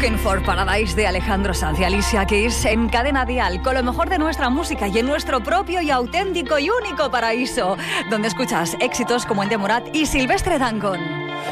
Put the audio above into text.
Looking for Paradise de Alejandro Sanz y Alicia Keys en Cadena Dial, con lo mejor de nuestra música y en nuestro propio y auténtico y único paraíso, donde escuchas éxitos como el de Morat y Silvestre Dangond.